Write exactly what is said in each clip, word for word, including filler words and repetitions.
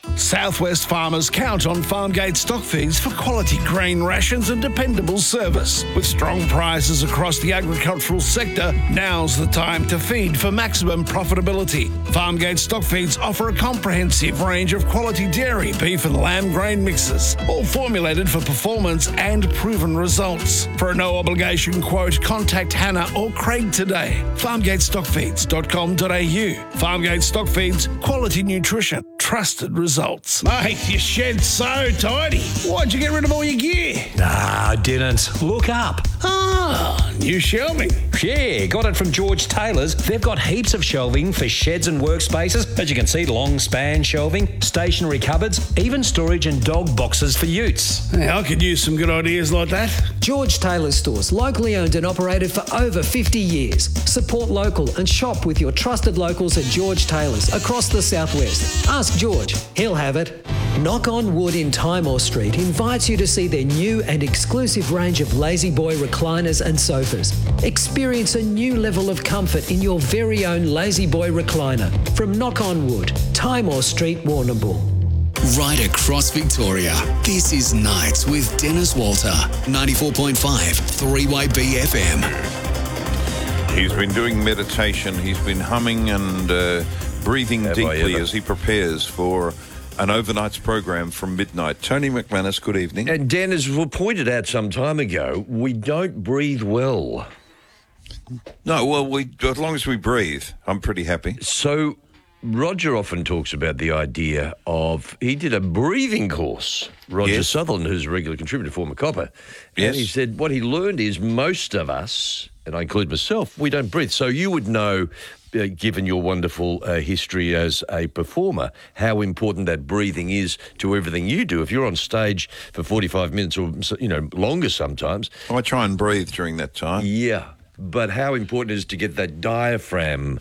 Southwest farmers count on Farmgate Stock Feeds for quality grain rations and dependable service. With strong prices across the agricultural sector, now's the time to feed for maximum profitability. Farmgate Stock Feeds offer a comprehensive range of quality dairy, beef and lamb grain mixes, all formulated for performance and proven results. For a no-obligation quote, contact Hannah or Craig today. farmgate stock feeds dot com dot a u. Farmgate Stock Feeds, quality nutrition, trusted results. Mate, your shed's so tidy. Why'd you get rid of all your gear? Nah, I didn't. Look up. Ah, new shelving. Yeah, got it from George Taylor's. They've got heaps of shelving for sheds and workspaces. As you can see, long span shelving, stationary cupboards, even storage and dog boxes for utes. Hey, I could use some good ideas like that. George Taylor's stores, locally owned and operated for over fifty years. Support local and shop with your trusted locals at George Taylor's across the southwest. Ask George, he'll have it. Knock on Wood in Timor Street invites you to see their new and exclusive range of Lazy Boy recliners and sofas. Experience a new level of comfort in your very own Lazy Boy recliner from Knock on Wood, Timor Street, Warrnambool. Right across Victoria, this is Nights with Dennis Walter, ninety-four point five, three Y B F M. He's been doing meditation. He's been humming and uh, breathing Have deeply as he prepares for an overnight's program from midnight. Tony McManus, good evening. And Dan, as we pointed out some time ago, we don't breathe well. No, well, we as long as we breathe, I'm pretty happy. So Roger often talks about the idea of, he did a breathing course, Roger Yes. Sutherland, who's a regular contributor, former copper. Yes. And he said what he learned is most of us, and I include myself, we don't breathe. So you would know, uh, given your wonderful uh, history as a performer, how important that breathing is to everything you do. If you're on stage for forty-five minutes or, you know, longer sometimes. I try and breathe during that time. Yeah, but how important it is to get that diaphragm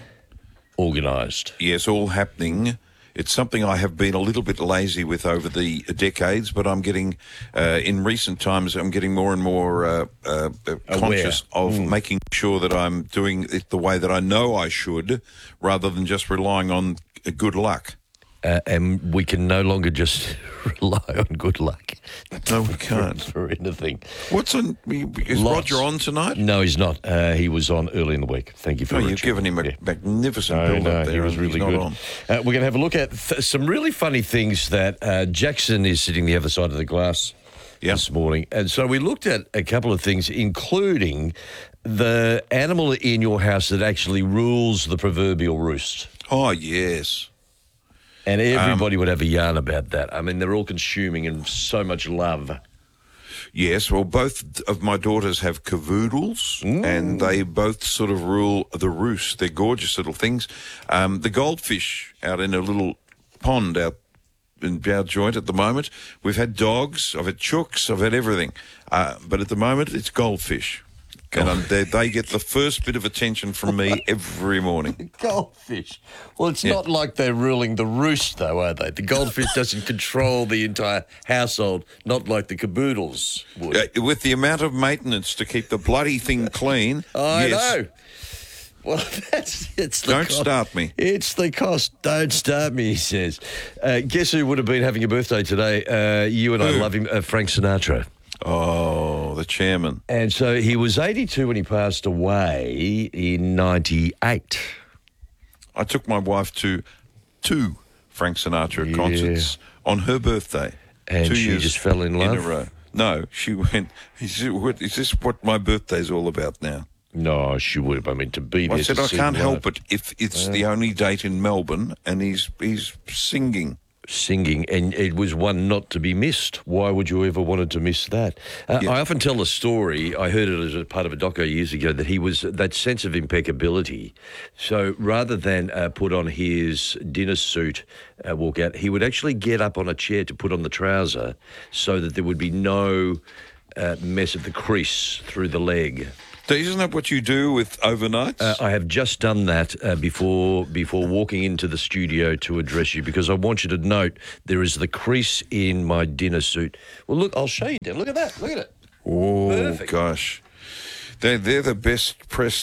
organised. Yes, all happening. It's something I have been a little bit lazy with over the decades, but I'm getting, uh, in recent times, I'm getting more and more uh, uh, conscious of mm. making sure that I'm doing it the way that I know I should, rather than just relying on good luck. Uh, and we can no longer just rely on good luck. No, we can't. For, for anything. What's on? Is Lots. Roger on tonight? No, he's not. Uh, he was on early in the week. Thank you for Oh, Richard. you've given him a yeah. magnificent no, build no, up there. he was and really he's not good. on. Uh, we're going to have a look at th- some really funny things that uh, Jackson is sitting the other side of the glass yeah. this morning. And so we looked at a couple of things, including the animal in your house that actually rules the proverbial roost. Oh, yes. And everybody um, would have a yarn about that. I mean, they're all consuming and so much love. Yes, well, both of my daughters have cavoodles, mm. and they both sort of rule the roost. They're gorgeous little things. Um, the goldfish out in a little pond out in Bow Joint at the moment. We've had dogs, I've had chooks, I've had everything. Uh, but at the moment, it's goldfish. And um, they, they get the first bit of attention from me every morning. Goldfish. Well, it's Yeah. not like they're ruling the roost, though, are they? The goldfish doesn't control the entire household, not like the caboodles would. Uh, with the amount of maintenance to keep the bloody thing clean, I yes. know. Well, that's it's the Don't cost. start me. It's the cost. Don't start me, he says. Uh, guess who would have been having a birthday today? Uh, you and I Who? love him, uh, Frank Sinatra. Oh, the chairman. And so he was eighty-two when he passed away in ninety-eight. I took my wife to two Frank Sinatra Yeah. concerts on her birthday. And two she years just fell in love? a row. No, she went, is this what, is this what my birthday's all about now? No, she would have. I mean, to be there I said, to I see can't live. help it if it's the only date in Melbourne and he's he's singing. Singing, and it was one not to be missed. Why would you ever wanted to miss that? Uh, Yeah. I often tell the story, I heard it as a part of a doco years ago, that he was that sense of impeccability. So rather than uh, put on his dinner suit, uh, walk out, he would actually get up on a chair to put on the trouser so that there would be no uh, mess of the crease through the leg. So isn't that what you do with overnights? Uh, I have just done that uh, before before walking into the studio to address you, because I want you to note there is the crease in my dinner suit. Well, look, I'll show you, Dan. Look at that. Look at it. oh, Perfect. gosh. They're, they're the best pressed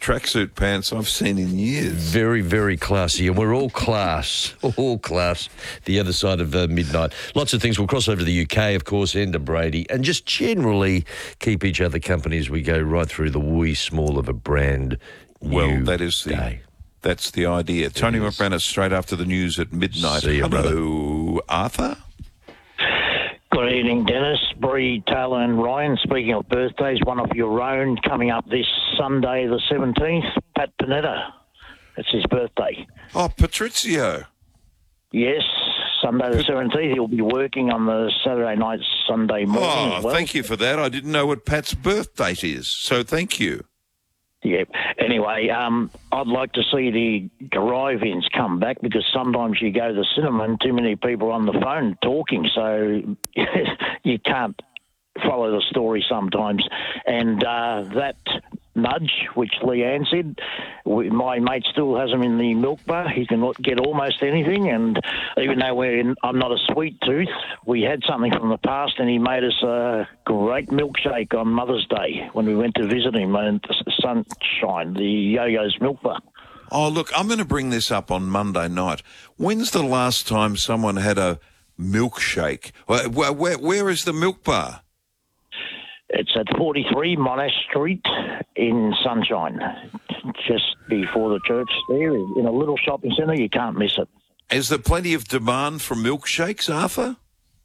tracksuit pants I've seen in years. Very, very classy. And we're all class. All class. The other side of uh, midnight. Lots of things. We'll cross over to the U K, of course, and to Brady, and just generally keep each other company as we go right through the wee small of a brand new Well, that is the... day. That's the idea. It Tony McManus straight after the news at midnight. See you, Hello, Arthur. Good evening, Dennis, Bree, Taylor and Ryan. Speaking of birthdays, one of your own coming up this Sunday the seventeenth, Pat Panetta. It's his birthday. Oh, Patrizio. Yes, Sunday the seventeenth. He'll be working on the Saturday night, Sunday morning Oh, as well. thank you for that. I didn't know what Pat's birth date is, so thank you. Yeah. Anyway, um, I'd like to see the drive-ins come back because sometimes you go to the cinema and too many people are on the phone talking, so you can't follow the story sometimes. And uh, that nudge, which Leanne said, we, my mate still has him in the milk bar. He can get almost anything, and even though we're in, I'm not a sweet tooth, we had something from the past, and he made us a great milkshake on Mother's Day when we went to visit him in Sunshine, the Yo-Yo's milk bar. Oh, look, I'm going to bring this up on Monday night. When's the last time someone had a milkshake? Where, where, where is the milk bar? It's at forty-three Monash Street in Sunshine, just before the church there, in a little shopping centre. You can't miss it. Is there plenty of demand for milkshakes, Arthur?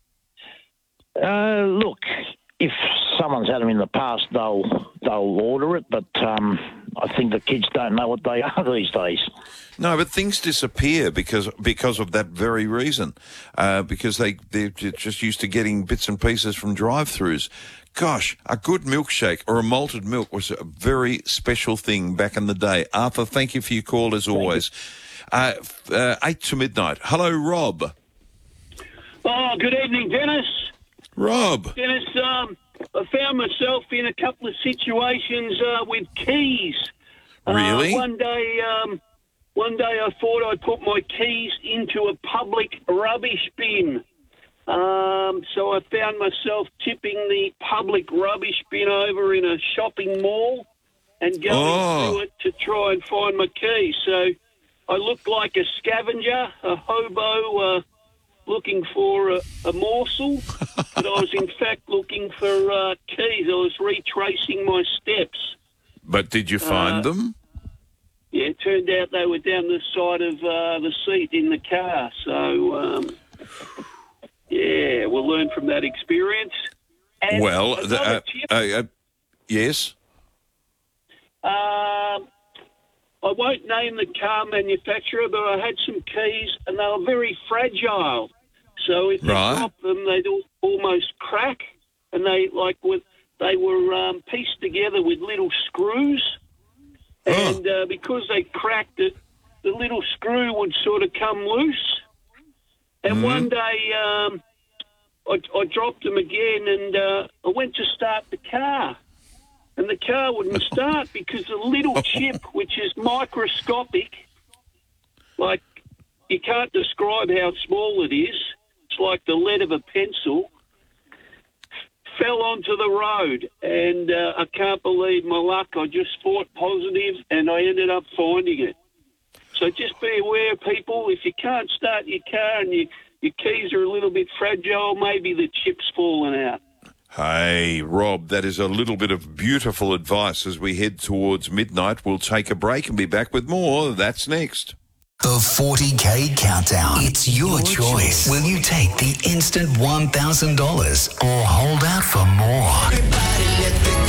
Uh, look, if someone's had them in the past, they'll they'll order it, but um, I think the kids don't know what they are these days. No, but things disappear because because of that very reason, uh, because they, they're just used to getting bits and pieces from drive-thrus. Gosh, a good milkshake or a malted milk was a very special thing back in the day. Arthur, thank you for your call as always. Uh, uh, eight to midnight. Hello, Rob. Oh, good evening, Dennis. Rob. Dennis, um, I found myself in a couple of situations uh, with keys. Really? Uh, one day, um, one day I thought I'd put my keys into a public rubbish bin. Um, so I found myself tipping the public rubbish bin over in a shopping mall and going Oh. through it to try and find my keys. So I looked like a scavenger, a hobo, uh, looking for a, a morsel, but I was in fact looking for uh, keys. I was retracing my steps. But did you find Uh, them? Yeah, it turned out they were down the side of uh, the seat in the car. So, um, yeah, we'll learn from that experience. And Well, the, another uh, tip, uh, uh, yes. um, I won't name the car manufacturer, but I had some keys and they were very fragile. So if you Right. drop them, they'd al- almost crack, and they like with they were um, pieced together with little screws, and uh, because they cracked it, the little screw would sort of come loose. And one day, um, I, I dropped them again, and uh, I went to start the car. And the car wouldn't start because the little chip, which is microscopic, like you can't describe how small it is. It's like the lead of a pencil, fell onto the road. And uh, I can't believe my luck. I just fought positive and I ended up finding it. So just be aware, people, if you can't start your car and you, your keys are a little bit fragile, maybe the chip's fallen out. Hey, Rob, that is a little bit of beautiful advice as we head towards midnight. We'll take a break and be back with more. That's next. The forty K Countdown. It's your, choice. Will you take the instant one thousand dollars or hold out for more?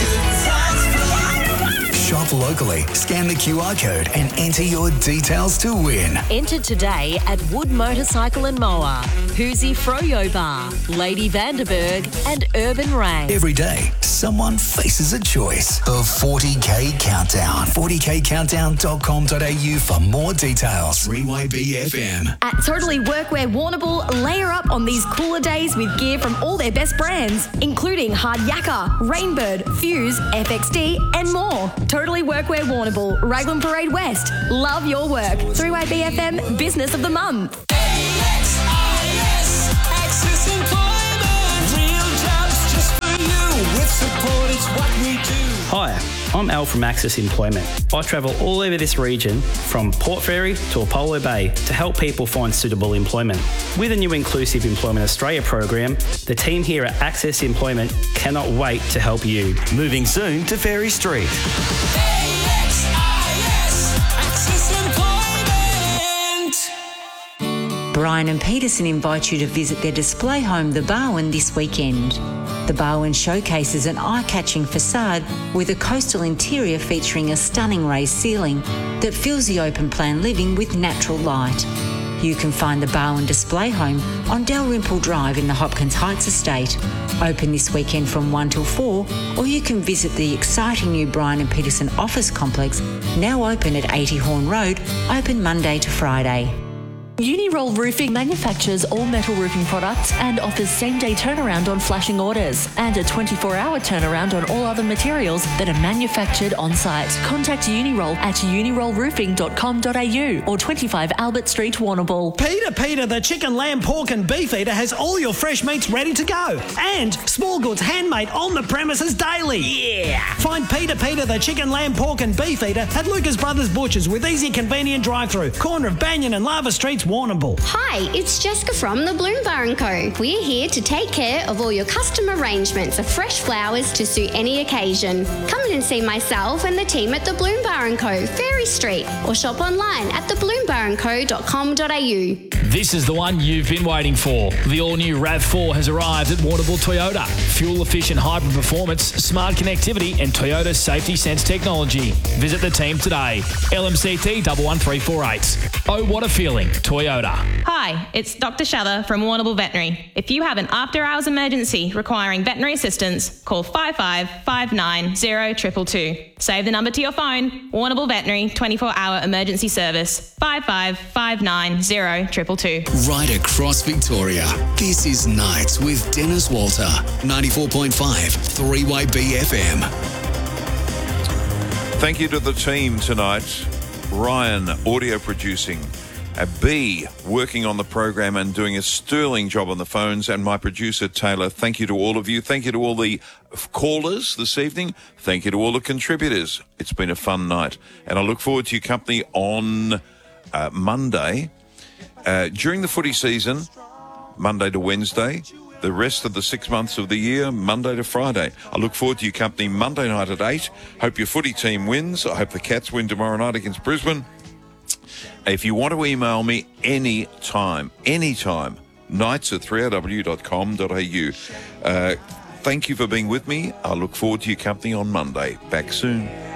Shop locally, scan the Q R code and enter your details to win. Enter today at Wood Motorcycle and Mower, Hoosie Froyo Bar, Lady Vanderberg and Urban Rain. Every day, someone faces a choice. The forty K Countdown. forty k countdown dot com dot a u for more details. three Y B F M. At Totally Workwear Warrnambool, layer up on these cooler days with gear from all their best brands, including Hard Yakka, Rainbird, Fuse, F X D, and more. Totally Workwear Warrnambool, Raglan Parade West. Love your work. three Y B F M Business of the Month. Hi, I'm Al from Access Employment. I travel all over this region, from Port Fairy to Apollo Bay, to help people find suitable employment. With the new Inclusive Employment Australia program, the team here at Access Employment cannot wait to help you. Moving soon to Ferry Street. Brian and Peterson invite you to visit their display home, The Barwon, this weekend. The Barwon showcases an eye-catching facade with a coastal interior featuring a stunning raised ceiling that fills the open-plan living with natural light. You can find the Barwon display home on Dalrymple Drive in the Hopkins Heights estate. Open this weekend from one till four, or you can visit the exciting new Brian and Peterson office complex, now open at eighty Horn Road, open Monday to Friday. Uniroll Roofing manufactures all metal roofing products and offers same-day turnaround on flashing orders and a twenty-four hour turnaround on all other materials that are manufactured on-site. Contact Uniroll at uniroll roofing dot com dot a u or twenty-five Albert Street, Warrnambool. Peter, Peter, the chicken, lamb, pork and beef eater has all your fresh meats ready to go. And small goods handmade on the premises daily. Yeah! Find Peter, Peter, the chicken, lamb, pork and beef eater at Lucas Brothers Butchers with easy, convenient drive-through. Corner of Banyan and Lava Streets, Warrnambool. Hi, it's Jessica from the Bloom Bar and Co. We're here to take care of all your custom arrangements of fresh flowers to suit any occasion. Come in and see myself and the team at the Bloom Bar and Co, Ferry Street, or shop online at the bloom bar and co dot com dot a u. This is the one you've been waiting for. The all-new RAV four has arrived at Warrnambool Toyota. Fuel-efficient hybrid performance, smart connectivity and Toyota Safety Sense technology. Visit the team today. L M C T one one three four eight. Oh, what a feeling. Toyota. Hi, it's Doctor Shather from Warrnambool Veterinary. If you have an after-hours emergency requiring veterinary assistance, call five five five nine zero two two two. Save the number to your phone. Warrnambool Veterinary twenty-four hour emergency service. five five five nine zero two two two. Right across Victoria, this is Nights with Dennis Walter. ninety-four point five, three Y B F M. Thank you to the team tonight. Ryan, audio producing. Uh, B, working on the program and doing a sterling job on the phones, and my producer, Taylor. Thank you to all of you. Thank you to all the callers this evening. Thank you to all the contributors. It's been a fun night, and I look forward to your company on uh, Monday. Uh, during the footy season, Monday to Wednesday, the rest of the six months of the year, Monday to Friday. I look forward to your company Monday night at eight. Hope your footy team wins. I hope the Cats win tomorrow night against Brisbane. If you want to email me any time, any time, nights at three r w dot com dot a u. Uh, thank you for being with me. I look forward to your company on Monday. Back soon.